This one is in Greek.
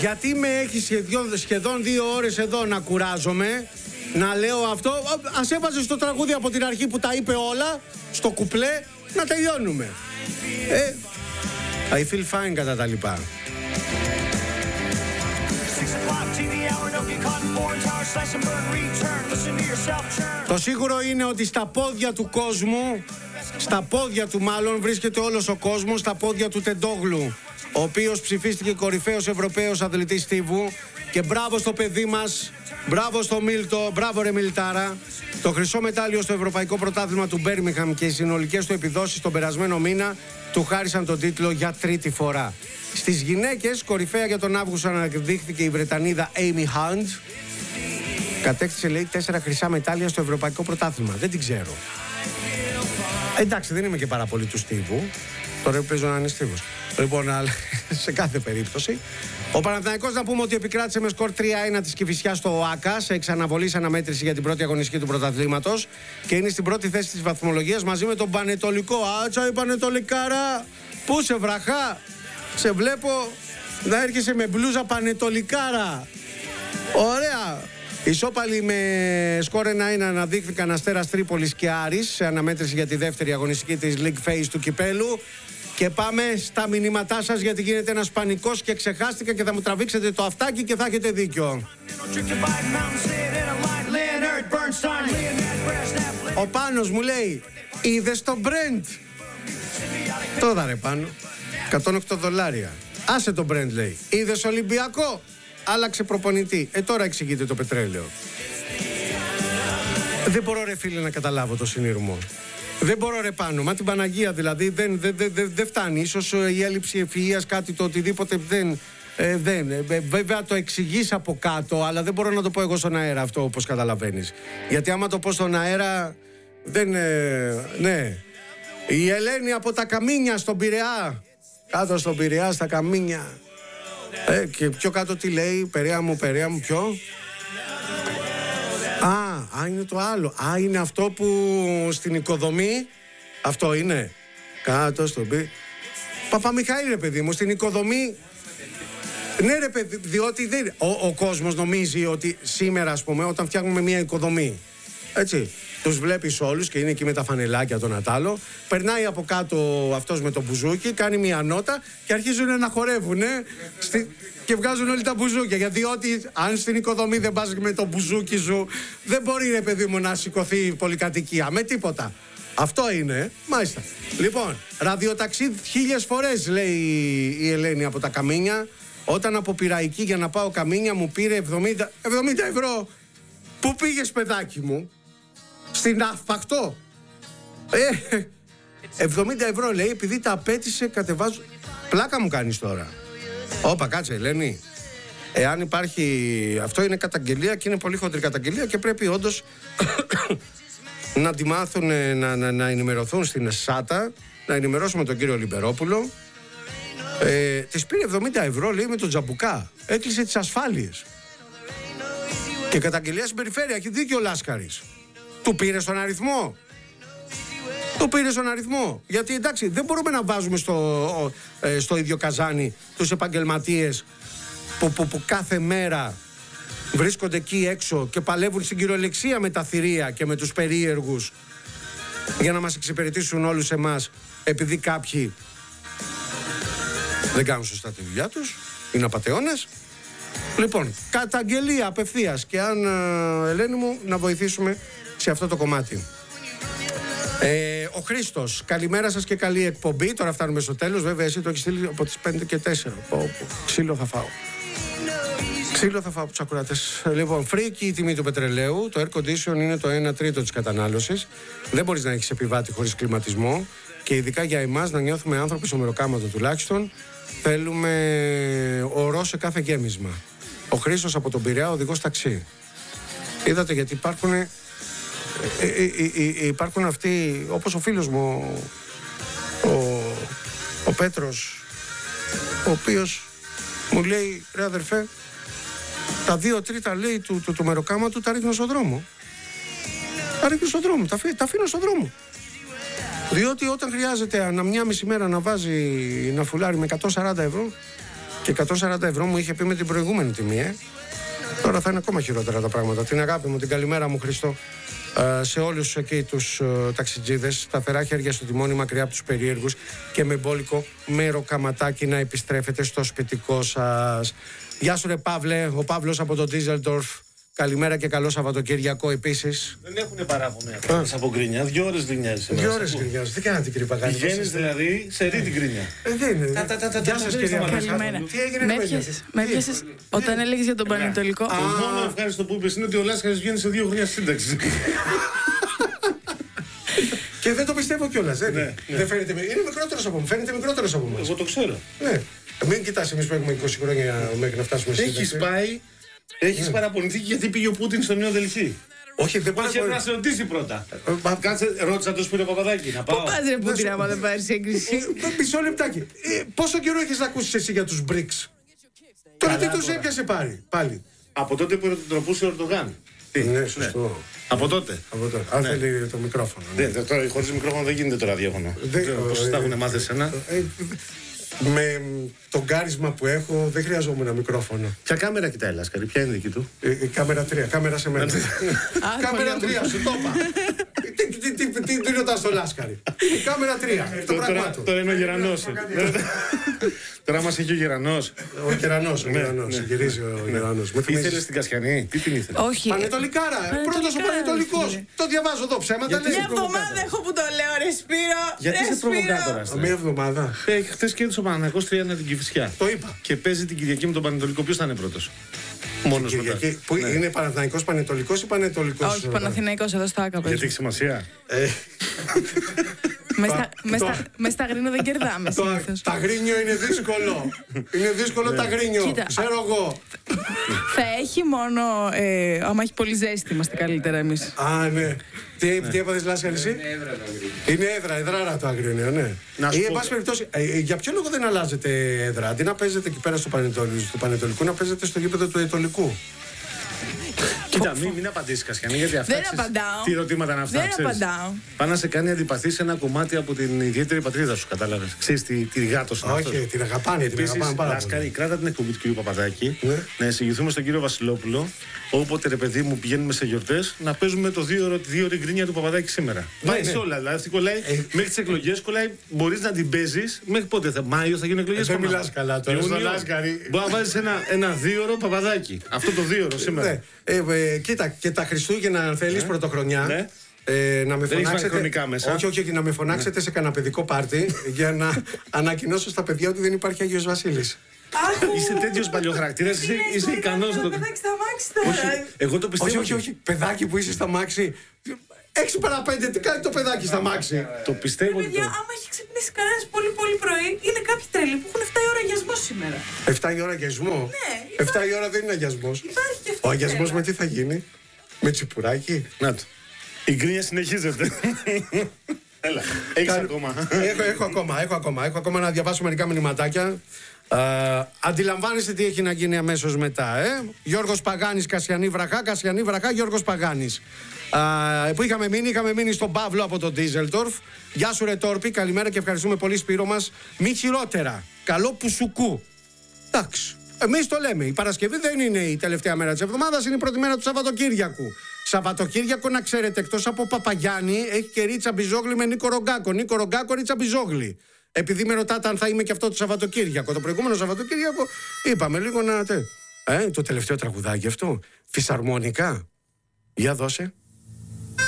Γιατί με έχει σχεδόν 2 ώρες εδώ να κουράζομαι, να λέω αυτό. Ας έβαζες το τραγούδι από την αρχή που τα είπε όλα, στο κουπλέ, να τελειώνουμε. I feel fine κατά τα λοιπά. Το σίγουρο είναι ότι στα πόδια του κόσμου, στα πόδια του μάλλον, βρίσκεται όλος ο κόσμος, στα πόδια του Τεντόγλου, ο οποίος ψηφίστηκε κορυφαίος Ευρωπαίος αθλητής στίβου. Και μπράβο στο παιδί μας, μπράβο στο Μίλτο, μπράβο ρε Μιλτάρα. Το χρυσό μετάλλιο στο Ευρωπαϊκό Πρωτάθλημα του Μπέρμιγχαμ και οι συνολικές του επιδόσεις τον περασμένο μήνα του χάρισαν τον τίτλο για 3η φορά. Στις γυναίκες, κορυφαία για τον Αύγουστο αναδείχθηκε η Βρετανίδα Amy Hunt. Κατέκτησε, λέει, 4 χρυσά μετάλλια στο Ευρωπαϊκό Πρωτάθλημα. Δεν την ξέρω. Εντάξει, δεν είμαι και πάρα πολύ του στίβου. Τώρα παίζω να είναι στίβος. Λοιπόν, αλλά σε κάθε περίπτωση. Ο Παναθηναϊκός, να πούμε ότι επικράτησε με σκορ 3-1 της Κηφισιάς στο ΟΑΚΑ σε εξαναβολής αναμέτρηση για την πρώτη αγωνιστική του πρωταθλήματος και είναι στην πρώτη θέση της βαθμολογίας μαζί με τον Πανετολικό. Άτσα η Πανετολικάρα! Πού σε βραχά! Σε βλέπω να έρχεσαι με μπλούζα Πανετολικάρα. Ωραία! Ισόπαλοι με σκορ 1-1 αναδείχθηκαν Αστέρας Τρίπολης και Άρης σε αναμέτρηση για τη δεύτερη αγωνιστική της League Phase του κυπέλου. Και πάμε στα μηνύματά σας, γιατί γίνεται ένας πανικός και ξεχάστηκα και θα μου τραβήξετε το αυτάκι και θα έχετε δίκιο. Ο Πάνος μου λέει, είδες το Brent? Τώρα ρε Πάνο, $108. Άσε το Brent, λέει. Είδες Ολυμπιακό? Άλλαξε προπονητή. Τώρα εξηγείται το πετρέλαιο. Δεν μπορώ ρε φίλε να καταλάβω το συνειρμό. Δεν μπορώ ρε Πάνο, μα την Παναγία δηλαδή δεν φτάνει. Ίσως η έλλειψη ευφυΐας, κάτι το οτιδήποτε βέβαια το εξηγείς από κάτω, αλλά δεν μπορώ να το πω εγώ στον αέρα αυτό, όπως καταλαβαίνεις. Γιατί άμα το πω στον αέρα δεν... ναι. Η Ελένη από τα Καμίνια στον Πειραιά. Κάτω στον Πειραιά στα Καμίνια. Και πιο κάτω τι λέει? Περαία μου ποιο? Είναι το άλλο. Είναι αυτό που στην οικοδομή. Αυτό είναι. Κάτω στον Παπαμιχαήλ ρε παιδί μου, στην οικοδομή. Ναι ρε παιδί, διότι ο κόσμος νομίζει ότι σήμερα, ας πούμε, όταν φτιάχνουμε μια οικοδομή, έτσι, τους βλέπεις όλους και είναι εκεί με τα φανελάκια τον Ατάλο. Περνάει από κάτω αυτός με το μπουζούκι, κάνει μια νότα και αρχίζουν να χορεύουν και βγάζουν όλοι τα μπουζούκια. Γιατί αν στην οικοδομή δεν πας με το μπουζούκι σου, δεν μπορεί ρε παιδί μου να σηκωθεί η πολυκατοικία με τίποτα. Αυτό είναι, μάλιστα. Λοιπόν, ραδιοταξί 1000 φορές, λέει η Ελένη από τα Καμίνια. Όταν από Πειραϊκή για να πάω Καμίνια μου πήρε 70 ευρώ. Πού πήγες παιδάκι μου? Στην Αυπακτό. 70 ευρώ, λέει, επειδή τα απέτησε, κατεβάζω. Πλάκα μου κάνεις τώρα. Όπα, κάτσε Ελένη. Εάν υπάρχει, αυτό είναι καταγγελία και είναι πολύ χοντρή καταγγελία και πρέπει όντως να τη μάθουν, να ενημερωθούν στην ΣΑΤΑ, να ενημερώσουμε τον κύριο Λιμπερόπουλο. Της πήρε 70 ευρώ, λέει, με τον Τζαμπουκά. Έκλεισε τις ασφάλειες. Και καταγγελία στην περιφέρεια. Έχει δίκιο ο Λάσκαρης. Του πήρε στον αριθμό. Το πήρε στον αριθμό. Γιατί εντάξει, δεν μπορούμε να βάζουμε στο ίδιο καζάνι τους επαγγελματίες που κάθε μέρα βρίσκονται εκεί έξω και παλεύουν στην κυριολεξία με τα θηρία και με τους περίεργους για να μας εξυπηρετήσουν όλους εμάς, επειδή κάποιοι δεν κάνουν σωστά τη δουλειά τους, είναι απατεώνες. Λοιπόν, καταγγελία απευθείας. Και αν, Ελένη μου, να βοηθήσουμε σε αυτό το κομμάτι. Ο Χρήστος, καλημέρα σας και καλή εκπομπή. Τώρα φτάνουμε στο τέλος. Βέβαια, εσύ το έχεις στείλει από τις 5 και 4. Ξύλο θα φάω. Ξύλο θα φάω από τους ακροατές. Λοιπόν, φρίκι η τιμή του πετρελαίου. Το air condition είναι το 1/3 της κατανάλωσης. Δεν μπορείς να έχεις επιβάτη χωρίς κλιματισμό. Και ειδικά για εμάς να νιώθουμε άνθρωποι στο μεροκάματο τουλάχιστον. Θέλουμε ορό σε κάθε γέμισμα. Ο Χρήστος από τον Πειραιά, οδηγός ταξί. Είδατε, γιατί υπάρχουν αυτοί, όπως ο φίλος μου ο Πέτρος, ο οποίος μου λέει, ρε αδερφέ, τα 2/3 λέει του μεροκάματου τα ρίχνω στον δρόμο. Τα ρίχνω στον δρόμο, τα αφήνω στον δρόμο. Διότι όταν χρειάζεται ανά μια μισή μέρα να βάζει να φουλάρει με 140 ευρώ, Και 140 ευρώ μου είχε πει με την προηγούμενη τιμή. Τώρα θα είναι ακόμα χειρότερα τα πράγματα. Την αγάπη μου, την καλημέρα μου, Χριστό, σε όλους εκεί τους ταξιτζίδες, σταθερά χέρια στο τιμόνι, μακριά από τους περίεργους και με μπόλικο μέρο καματάκι να επιστρέφετε στο σπιτικό σας. Γεια σου ρε Παύλε, ο Παύλος από το Ντίζελντορφ. Καλημέρα και καλό Σαββατοκύριακο επίσης. Δεν έχουν παράπονα από γκρίνια. 2 ώρες γκρινιάζεις. 2 ώρες γκρινιάζεις. Δεν κάνατε κύριε Παγάνη. Πηγαίνεις δηλαδή σε ρίτη γκρίνια. Δεν είναι. Γεια σας κυρία Καλημέρα. Τι έγινε Με έπιασες όταν έλεγες για τον Πανετολικό. Το μόνο ευχάριστο που είπες είναι ότι ο Λάσκαρης βγαίνει σε 2 χρόνια σύνταξη. Και δεν το πιστεύω κιόλας. Δεν φαίνεται. Είναι μικρότερος από μου. Φαίνεται μικρότερος από εμάς. Εγώ το ξέρω. Ναι. Μην κοιτάς εμείς που έχουμε 20 χρόνια μέχρι να φτάσουμε στη Έχεις πάει, έχεις παραπονηθεί γιατί πήγε ο Πούτιν στο Νέο Δελχή. Όχι, δεν Όχι, να σε ρωτήσει πρώτα. Κάτσε, ρώτησα τον Σπύρο Παπαδάκη να πάω. Πού πας ρε Πούτιν άμα δεν πάρεις έγκριση. Μισό λεπτάκι. Πόσο καιρό έχεις να ακούσεις εσύ για τους BRICS? Τώρα τι τους έπιασε πάλι. Από τότε που ερωτοτροπούσε ο Ερντογάν. Ναι, σωστό. Από τότε. Αν θέλει το μικρόφωνο. Χωρίς μικρόφωνο δεν γίνεται το ραδιόφωνο. Πώς τα έχουν μάθει εσένα. Με το κάρισμα που έχω δεν χρειαζόμουν ένα μικρόφωνο. Ποια κάμερα κοιτάει Λάσκαρη, ποια είναι δική του? Κάμερα 3, κάμερα σε μένα. Κάμερα 3, σου το είπα. Τι ρωτάς στο Λάσκαρη? Κάμερα 3, το πράγμα του. Τώρα είναι ο Γερανός. Τώρα μας έχει ο Γερανός. Ο Γερανός, γυρίζει ο Γερανός. Ήθελες την Κασιανή, τι την ήθελες? Όχι. Πανετολικάρα, πρώτος ο Πανετολικός. Το διαβάζω εδώ ψέματα. Μια εβδομάδα έχω που το λέω ρε Σπύρο. Γιατί είσαι προβοκάτορας? Μια εβδομάδα. Χθες κέρδισε ο Παναθηναϊκός 3-1 την Κηφισιά. Το είπα. Και παίζει την Κυριακή με τον Πανετολικό. Ποιος θα είναι πρώτος? Μόνος μετά. Που είναι Παναθηναϊκός Πανετολικός ή Πανετολικός? Όχι, Παναθηναϊκός εδώ στα Άκα. Γιατί έχει σημασία. Μες στα Αγρίνιο δεν κερδάμε συνήθως. Τα Αγρίνιο είναι δύσκολο. Είναι δύσκολο τα Αγρίνιο. Ξέρω εγώ. Θα έχει μόνο άμα έχει πολύ ζέστη, είμαστε καλύτερα εμείς. Α, ναι. Τι έπαθες Λάσκαρη εσύ? Είναι έδρα, εδράρα το Αγρίνιο, ναι. Ή εν πάση περιπτώσει, για ποιο λόγο δεν αλλάζετε έδρα? Αντί να παίζετε εκεί πέρα στο Πανετολικό, να παίζετε στο γήπεδο του Ετωλικού. Κοίτα, μην απαντήσεις Κασιανή, γιατί αυτά Δεν απαντάω. τι ερωτήματα είναι αυτά. Δεν απαντάω. Πάνε να σε κάνει αντιπαθή σε ένα κομμάτι από την ιδιαίτερη πατρίδα σου, κατάλαβες. Ξέρεις τη γάτος είναι αυτός. Όχι, την αγαπάνε, την αγαπάνε πάρα πολύ. Λάσκαρη, κράτα την εκπομπή του κ. Παπαδάκη, Ναι. να εισηγηθούμε στον κύριο Βασιλόπουλο, όποτε ρε παιδί μου πηγαίνουμε σε γιορτές, να παίζουμε το 2 ώρη γκρίνια του Παπαδάκη σήμερα. Πάει σε όλα, δηλαδή αυτή κολλάει μέχρι τις εκλογές, κολλάει, μπορείς να την παίζεις. Μέχρι πότε Μάιο θα γίνουν εκλογές? Δεν μιλάς καλά τώρα στο Λάσκαρη. Μπορεί να βάζεις ένα 2 ώρο Παπαδάκη. Αυτό το 2 ώρο σήμερα. Κοίτα, και τα Χριστούγεννα, αν θέλεις, πρωτοχρονιά. Ναι. Να με φωνάξετε. χρονικά μέσα. Όχι, να με φωνάξετε σε κανένα παιδικό πάρτι για να ανακοινώσω στα παιδιά ότι δεν υπάρχει Άγιος Βασίλης. Είσαι τέτοιος παλιοχαρακτήρας, είσαι ικανός να το παιδάκι στα μάξι τώρα. Εγώ το πιστεύω. Όχι, παιδάκι που είσαι στα μάξι. 6 παρά 5, τι κάνει το παιδάκι στα μάξι? Το πιστεύω. Παιδιά, άμα έχει ξυπνήσει κανένας πολύ πρωί, είναι κάποιοι τρελοί που έχουν 7 η ώρα αγιασμό σήμερα. 7 η ώρα αγιασμό? Ναι. 7 η ώρα δεν είναι αγιασμός. Υπάρχει και αυτό. Ο αγιασμός με τι θα γίνει? Με τσιπουράκι? Να το. Η γκρίνια συνεχίζεται. Έλα, έχεις ακόμα. Έχω ακόμα να διαβάσω μερικά μηνυματάκια. Αντιλαμβάνεστε τι έχει να γίνει αμέσως μετά, Γιώργος Παγάνης, Κασιανή Βραχά, Γιώργος Παγάνης. Που είχαμε μείνει στον Παύλο από τον Ντίζελντορφ. Γεια σου ρε Τόρπη, καλημέρα και ευχαριστούμε πολύ Σπύρο μας. Μη χειρότερα, καλό πουσουκού. Εντάξει, εμείς το λέμε, η Παρασκευή δεν είναι η τελευταία μέρα της εβδομάδας, είναι η πρώτη μέρα του Σαββατοκύριακου. Σαββατοκύριακο, να ξέρετε, εκτός από Παπαγιάννη, έχει και Ρίτσα Μπιζόγλη με Νίκο Ρογκάκο. Νίκο Ρογκάκο, Ρίτσα Μπιζόγλη. Επειδή με ρωτάτε αν θα είμαι και αυτό το Σαββατοκύριακο. Το προηγούμενο Σαββατοκύριακο είπαμε λίγο να. Το τελευταίο τραγουδάκι αυτό. Φυσαρμονικά. Για δώσε.